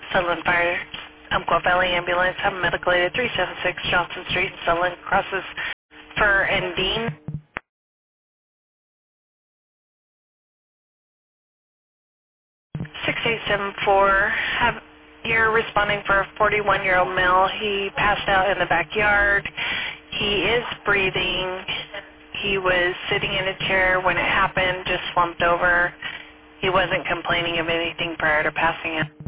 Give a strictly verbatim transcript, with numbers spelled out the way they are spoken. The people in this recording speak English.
Sutherland Fire, Umpqua Valley Ambulance, have a medical aid at three seventy-six Johnson Street, Sutherland, crosses Fur and Dean. six eight seven four, have, you're responding for a forty-one-year-old male. He passed out in the backyard. He is breathing. He was sitting in a chair when it happened, just slumped over. He wasn't complaining of anything prior to passing out.